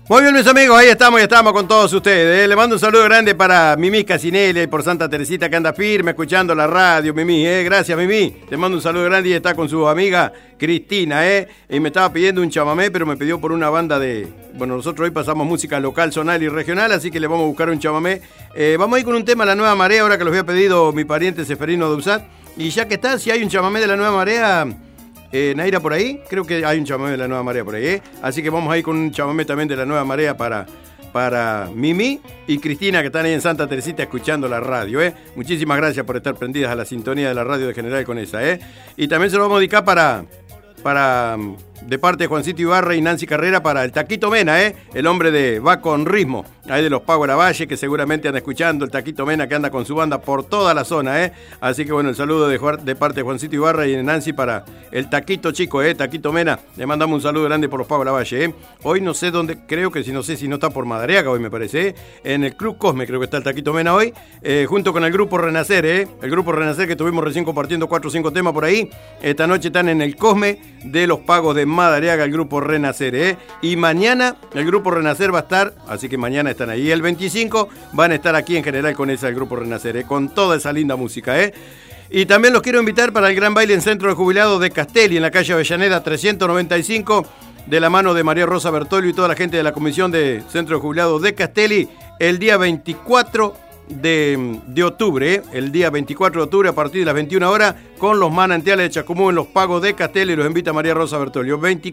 Muy bien, mis amigos, ahí estamos, ya estamos con todos ustedes. Le mando un saludo grande para Mimi Casinelli y por Santa Teresita que anda firme escuchando la radio, Mimi, Gracias, Mimi. Te mando un saludo grande y está con su amiga Cristina, Y me estaba pidiendo un chamamé, pero me pidió por una banda de... Bueno, nosotros hoy pasamos música local, zonal y regional, así que le vamos a buscar un chamamé. Vamos a ir con un tema, La Nueva Marea, ahora que los había pedido mi pariente Seferino de Usat. Y ya que está, si hay un chamamé de La Nueva Marea... Naira por ahí, creo que hay un chamamé de La Nueva Marea por ahí, Así que vamos a ir con un chamamé también de La Nueva Marea para Mimi y Cristina, que están ahí en Santa Teresita escuchando la radio, Muchísimas gracias por estar prendidas a la sintonía de la radio de General con esa, Y también se lo vamos a dedicar de parte de Juancito Ibarra y Nancy Carrera para el Taquito Mena, el hombre de Va con Ritmo, ahí de los Power Valle, que seguramente anda escuchando el Taquito Mena, que anda con su banda por toda la zona, Así que bueno, el saludo de parte de Juancito Ibarra y de Nancy para el Taquito chico, Taquito Mena. Le mandamos un saludo grande por los Power Valle, Hoy no sé dónde, creo que no sé si no está por Madariaga hoy, me parece, En el Club Cosme creo que está el Taquito Mena hoy, junto con el Grupo Renacer, El Grupo Renacer que estuvimos recién compartiendo 4 o 5 temas por ahí. Esta noche están en el Cosme de los Pagos de Madariaga, el Grupo Renacer, Y mañana el Grupo Renacer va a estar, así que mañana están ahí. El 25 van a estar aquí en General con esa, el Grupo Renacer, con toda esa linda música, Y también los quiero invitar para el gran baile en Centro de Jubilados de Castelli, en la calle Avellaneda 395, de la mano de María Rosa Bertolio y toda la gente de la Comisión de Centro de Jubilados de Castelli, el día 24 de octubre, el día 24 de octubre a partir de las 21 horas, con los manantiales de Chacomú en los Pagos de Castelli. Los invita María Rosa Bertolio.